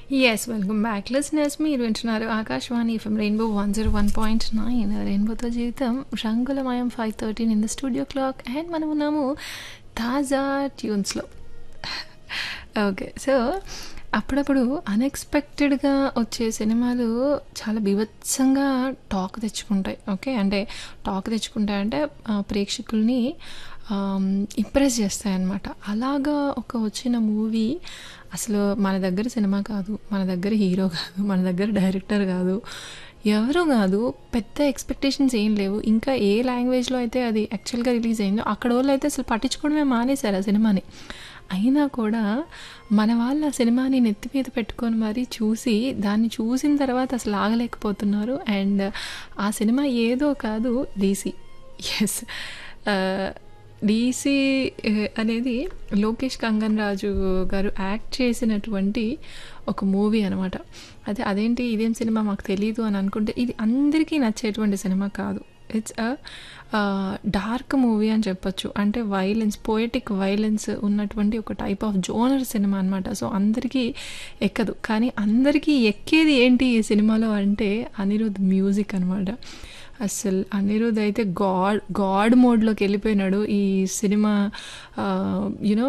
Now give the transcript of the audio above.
Yes. Welcome back listeners. మీరు వింటున్నారు Akashvani FM rainbow 101.9 రెయిన్బోతో జీవితం రంగులమయం 5:13 in the studio clock and మనం ఉన్నాము తాజా ట్యూన్స్‌లో. ఓకే. సో, అప్పుడప్పుడు అన్‌ఎక్స్‌పెక్టెడ్‌గా వచ్చే సినిమాలు చాలా బీభత్సంగా టాక్ తెచ్చుకుంటాయి. ఓకే. అంటే టాక్ తెచ్చుకుంటాయంటే ప్రేక్షకుల్ని ఇంప్రెస్ చేస్తాయన్నమాట. అలాగా ఒక వచ్చిన మూవీ అసలు మన దగ్గర సినిమా కాదు, మన దగ్గర హీరో కాదు, మన దగ్గర డైరెక్టర్ కాదు, ఎవరు కాదు, పెద్ద ఎక్స్‌పెక్టేషన్స్ ఏం లేవు. ఇంకా ఏ లాంగ్వేజ్‌లో అయితే అది యాక్చువల్‌గా రిలీజ్ అయిందో అక్కడ వోళ్ళైతే అసలు పట్టించుకోవడమే మానేశారు ఆ సినిమాని. అయినా కూడా మన వాళ్ళు ఆ సినిమాని నెత్తి మీద పెట్టుకొని మరీ చూసి, దాన్ని చూసిన తర్వాత అసలు ఆగలేకపోతున్నారు. అండ్ ఆ సినిమా ఏదో కాదు 'డీసీ'. యెస్. ఆహ్, 'డీసీ' అనేది లోకేష్ కంగన్‌రాజు గారు యాక్ట్ చేసినటువంటి ఒక మూవీ అనమాట. అదేంటి ఇదేం సినిమా మాకు తెలీదు అని అనుకుంటే, ఇది అందరికీ నచ్చేటువంటి సినిమా కాదు. ఇట్స్ డార్క్ మూవీ అని చెప్పొచ్చు. అంటే వైలెన్స్, పోయెటిక్ వైలెన్స్ ఉన్నటువంటి ఒక టైప్ ఆఫ్ జోనర్ సినిమా అనమాట. సో, అందరికీ ఎక్కదు. కానీ అందరికీ ఎక్కేది ఏంటి ఈ సినిమాలో అంటే అనిరుద్ మ్యూజిక్ అనమాట. అస్సలు అనిరుద్ అయితే గాడ్ మోడ్‌లోకి వెళ్ళిపోయినాడు. ఈ సినిమా